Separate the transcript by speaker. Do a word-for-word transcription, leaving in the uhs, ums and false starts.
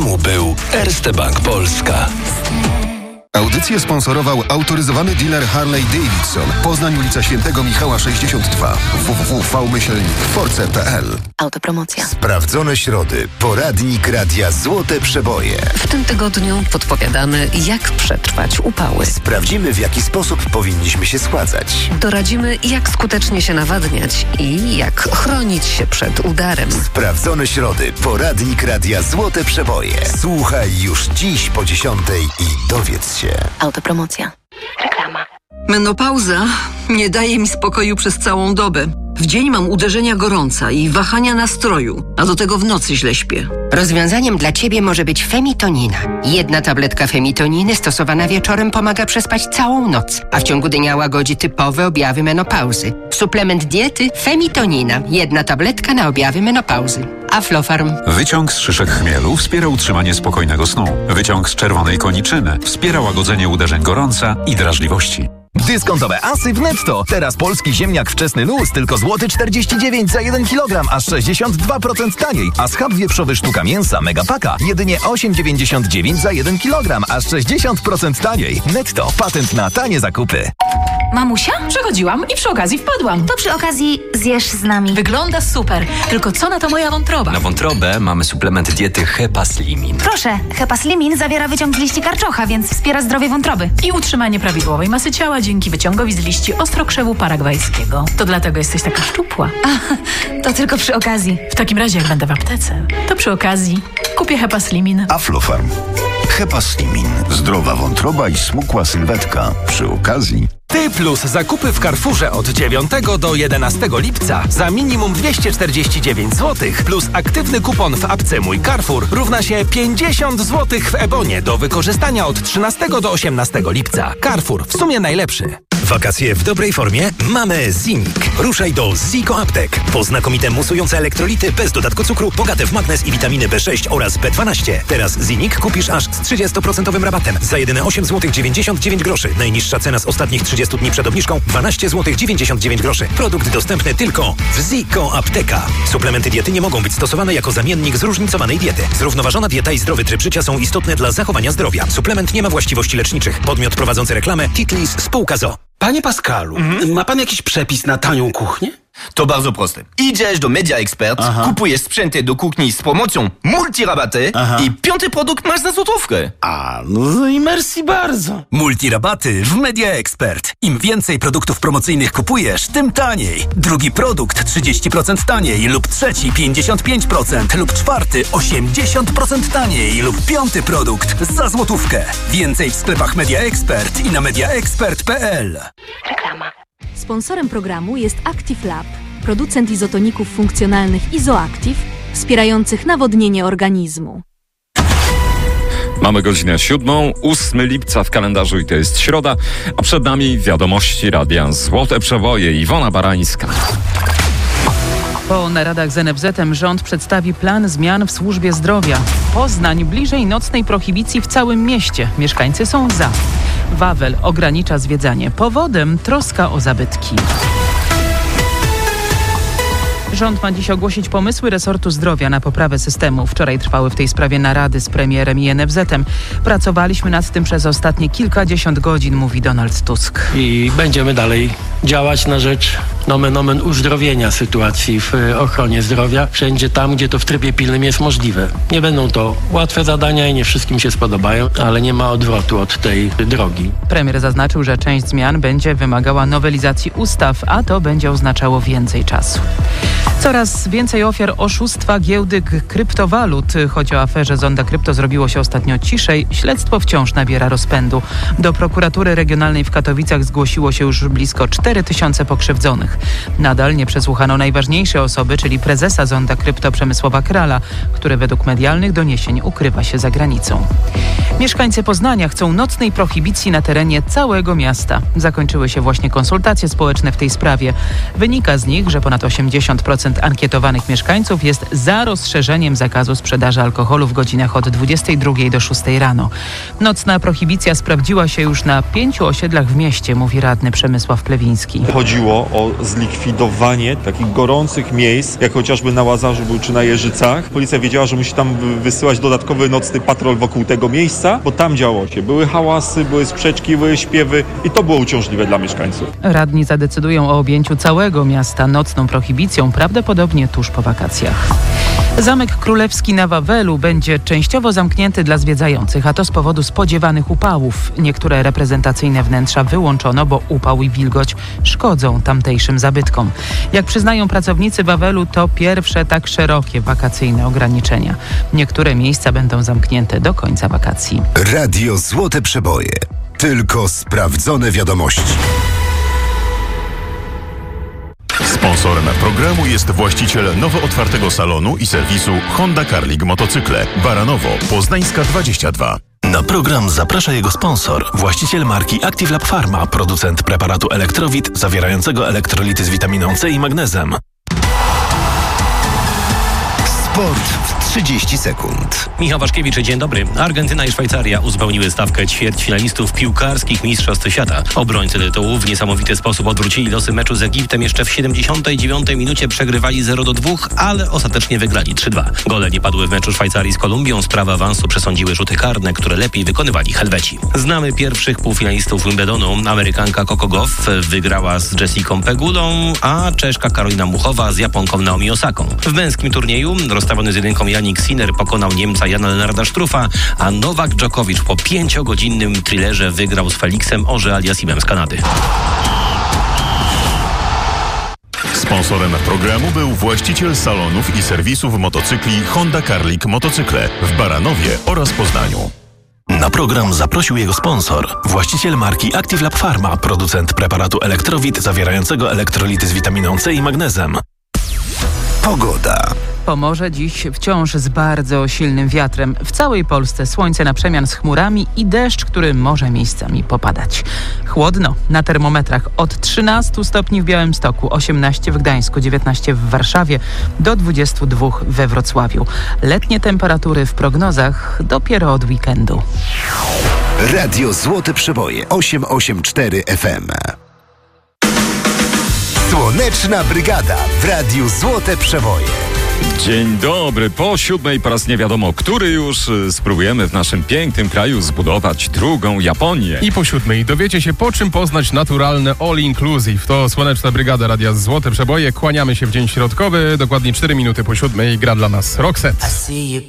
Speaker 1: programu był Erste Bank Polska.
Speaker 2: Audycję sponsorował autoryzowany dealer Harley Davidson. Poznań, ulica Świętego Michała sześćdziesiąt dwa. w w w kropka myślnik force kropka p l.
Speaker 3: Autopromocja.
Speaker 4: Sprawdzone środy. Poradnik Radia Złote Przeboje.
Speaker 3: W tym tygodniu podpowiadamy, jak przetrwać upały.
Speaker 4: Sprawdzimy, w jaki sposób powinniśmy się schładzać.
Speaker 3: Doradzimy, jak skutecznie się nawadniać i jak chronić się przed udarem.
Speaker 4: Sprawdzone środy. Poradnik Radia Złote Przeboje. Słuchaj już dziś po dziesiątej i dowiedz się.
Speaker 3: Autopromocja. Reklama.
Speaker 5: Menopauza nie daje mi spokoju przez całą dobę. W dzień mam uderzenia gorąca i wahania nastroju, a do tego w nocy źle śpię.
Speaker 6: Rozwiązaniem dla Ciebie może być Femitonina. Jedna tabletka Femitoniny stosowana wieczorem pomaga przespać całą noc, a w ciągu dnia łagodzi typowe objawy menopauzy. Suplement diety Femitonina. Jedna tabletka na objawy menopauzy. Aflofarm.
Speaker 7: Wyciąg z szyszek chmielu wspiera utrzymanie spokojnego snu. Wyciąg z czerwonej koniczyny wspiera łagodzenie uderzeń gorąca i drażliwości.
Speaker 8: Dyskontowe asy w Netto. Teraz polski ziemniak wczesny luz tylko złoty czterdzieści dziewięć za jeden kilogram, aż sześćdziesiąt dwa procent taniej. A schab wieprzowy sztuka mięsa Megapaka jedynie osiem dziewięćdziesiąt dziewięć za jeden kilogram, aż sześćdziesiąt procent taniej. Netto. Patent na tanie zakupy.
Speaker 9: Mamusia? Przechodziłam i przy okazji wpadłam.
Speaker 10: To przy okazji zjesz z nami.
Speaker 9: Wygląda super. Tylko co na to moja wątroba?
Speaker 11: Na wątrobę mamy suplement diety Hepaslimin.
Speaker 10: Proszę, Hepaslimin zawiera wyciąg z liści karczocha, więc wspiera zdrowie wątroby.
Speaker 9: I utrzymanie prawidłowej masy ciała dzięki wyciągowi z liści ostrokrzewu paragwajskiego. To dlatego jesteś taka szczupła.
Speaker 10: A, to tylko przy okazji.
Speaker 9: W takim razie, jak będę w aptece, to przy okazji kupię Hepaslimin.
Speaker 4: Aflofarm. Hepaslimin. Zdrowa wątroba i smukła sylwetka. Przy okazji.
Speaker 12: Ty plus zakupy w Carrefourze od dziewiątego do jedenastego lipca za minimum dwieście czterdzieści dziewięć złotych plus aktywny kupon w apce Mój Carrefour równa się pięćdziesiąt złotych w Ebonie do wykorzystania od trzynastego do osiemnastego lipca. Carrefour, w sumie najlepszy.
Speaker 13: Wakacje w dobrej formie mamy Zinik. Ruszaj do Ziko Aptek. Po znakomite musujące elektrolity bez dodatku cukru, bogate w magnez i witaminy B sześć oraz B dwanaście. Teraz Zinik kupisz aż z trzydzieści procent rabatem za jedyne osiem złotych dziewięćdziesiąt dziewięć groszy. Najniższa cena z ostatnich trzydziestu dni przed obniżką dwanaście złotych dziewięćdziesiąt dziewięć groszy. Produkt dostępny tylko w Ziko Apteka. Suplementy diety nie mogą być stosowane jako zamiennik zróżnicowanej diety. Zrównoważona dieta i zdrowy tryb życia są istotne dla zachowania zdrowia. Suplement nie ma właściwości leczniczych. Podmiot prowadzący reklamę Titlis Spółka Z O.
Speaker 14: Panie Pascalu, mhm. ma pan jakiś przepis na tanią kuchnię?
Speaker 15: To bardzo proste. Idziesz do Media Expert, Aha. kupujesz sprzęty do kuchni z promocją multirabaty Aha. i piąty produkt masz za złotówkę.
Speaker 14: A, no i merci bardzo.
Speaker 16: Multirabaty w Media Expert. Im więcej produktów promocyjnych kupujesz, tym taniej. Drugi produkt trzydzieści procent taniej lub trzeci pięćdziesiąt pięć procent lub czwarty osiemdziesiąt procent taniej lub piąty produkt za złotówkę. Więcej w sklepach Media Expert i na mediaexpert kropka p l.
Speaker 3: Reklama.
Speaker 17: Sponsorem programu jest Active Lab, producent izotoników funkcjonalnych Izoactive, wspierających nawodnienie organizmu.
Speaker 18: Mamy godzinę siódmą, ósmego lipca w kalendarzu i to jest środa, a przed nami wiadomości Radia Złote Przeboje. Iwona Barańska.
Speaker 19: Po naradach z N F Z-em rząd przedstawi plan zmian w służbie zdrowia. Poznań bliżej nocnej prohibicji w całym mieście. Mieszkańcy są za. Wawel ogranicza zwiedzanie. Powodem troska o zabytki. Rząd ma dziś ogłosić pomysły resortu zdrowia na poprawę systemu. Wczoraj trwały w tej sprawie narady z premierem i N F Z-em. Pracowaliśmy nad tym przez ostatnie kilkadziesiąt godzin, mówi Donald Tusk.
Speaker 20: I będziemy dalej działać na rzecz nomen omen uzdrowienia sytuacji w ochronie zdrowia. Wszędzie tam, gdzie to w trybie pilnym jest możliwe. Nie będą to łatwe zadania i nie wszystkim się spodobają, ale nie ma odwrotu od tej drogi.
Speaker 19: Premier zaznaczył, że część zmian będzie wymagała nowelizacji ustaw, a to będzie oznaczało więcej czasu. Coraz więcej ofiar oszustwa giełdy kryptowalut. Choć o aferze Zonda Krypto zrobiło się ostatnio ciszej, śledztwo wciąż nabiera rozpędu. Do prokuratury regionalnej w Katowicach zgłosiło się już blisko cztery tysiące pokrzywdzonych. Nadal nie przesłuchano najważniejszej osoby, czyli prezesa Zonda Krypto Przemysława Krala, który według medialnych doniesień ukrywa się za granicą. Mieszkańcy Poznania chcą nocnej prohibicji na terenie całego miasta. Zakończyły się właśnie konsultacje społeczne w tej sprawie. Wynika z nich, że ponad osiemdziesiąt procent procent ankietowanych mieszkańców jest za rozszerzeniem zakazu sprzedaży alkoholu w godzinach od dwudziestej drugiej do szóstej rano. Nocna prohibicja sprawdziła się już na pięciu osiedlach w mieście, mówi radny Przemysław Plewiński.
Speaker 21: Chodziło o zlikwidowanie takich gorących miejsc, jak chociażby na Łazarzu czy na Jeżycach. Policja wiedziała, że musi tam wysyłać dodatkowy nocny patrol wokół tego miejsca, bo tam działo się. Były hałasy, były sprzeczki, były śpiewy i to było uciążliwe dla mieszkańców.
Speaker 19: Radni zadecydują o objęciu całego miasta nocną prohibicją, prawdopodobnie tuż po wakacjach. Zamek Królewski na Wawelu będzie częściowo zamknięty dla zwiedzających, a to z powodu spodziewanych upałów. Niektóre reprezentacyjne wnętrza wyłączono, bo upał i wilgoć szkodzą tamtejszym zabytkom. Jak przyznają pracownicy Wawelu, to pierwsze tak szerokie wakacyjne ograniczenia. Niektóre miejsca będą zamknięte do końca wakacji.
Speaker 4: Radio Złote Przeboje. Tylko sprawdzone wiadomości.
Speaker 22: Sponsorem programu jest właściciel nowo otwartego salonu i serwisu Honda Carling Motocykle. Baranowo, Poznańska dwadzieścia dwa.
Speaker 1: Na program zaprasza jego sponsor, właściciel marki Active Lab Pharma, producent preparatu Elektrowit zawierającego elektrolity z witaminą C i magnezem.
Speaker 4: Sport w trzydzieści sekund.
Speaker 13: Michał Waszkiewicz, dzień dobry. Argentyna i Szwajcaria uzupełniły stawkę ćwierćfinalistów piłkarskich Mistrzostw Świata. Obrońcy tytułu w niesamowity sposób odwrócili losy meczu z Egiptem. Jeszcze w siedemdziesiątej dziewiątej minucie przegrywali zero do dwóch, ale ostatecznie wygrali trzy dwa. Gole nie padły w meczu Szwajcarii z Kolumbią. Sprawę awansu przesądziły rzuty karne, które lepiej wykonywali Helweci. Znamy pierwszych półfinalistów Wimbledonu. Amerykanka Coco Gauff wygrała z Jessicą Pegulą, a Czeszka Karolina Muchowa z Japonką Naomi Osaką. W męskim turnieju rozstawiony z jedynką Jannik Sinner pokonał Niemca Jana Lennarda Struffa, a Nowak Djokovic po pięciogodzinnym thrillerze wygrał z Felixem Auger-Aliassimem z Kanady.
Speaker 22: Sponsorem programu był właściciel salonów i serwisów motocykli Honda Carling Motocykle w Baranowie oraz Poznaniu.
Speaker 1: Na program zaprosił jego sponsor, właściciel marki Active Lab Pharma, producent preparatu Elektrowit zawierającego elektrolity z witaminą C i magnezem.
Speaker 4: Pogoda.
Speaker 19: Pomorze dziś wciąż z bardzo silnym wiatrem. W całej Polsce słońce na przemian z chmurami i deszcz, który może miejscami popadać. Chłodno na termometrach od trzynastu stopni w Białymstoku, osiemnaście w Gdańsku, dziewiętnaście w Warszawie, do dwudziestu dwóch we Wrocławiu. Letnie temperatury w prognozach dopiero od weekendu.
Speaker 4: Radio Złote Przeboje osiemset osiemdziesiąt cztery F M. Słoneczna Brygada w Radiu Złote Przeboje.
Speaker 18: Dzień dobry. Po siódmej po raz nie wiadomo, który już spróbujemy w naszym pięknym kraju zbudować drugą Japonię.
Speaker 23: I po siódmej dowiecie się, po czym poznać naturalne all inclusive. To Słoneczna Brygada Radia Złote Przeboje. Kłaniamy się w dzień środkowy. Dokładnie cztery minuty po siódmej gra dla nas Roxette.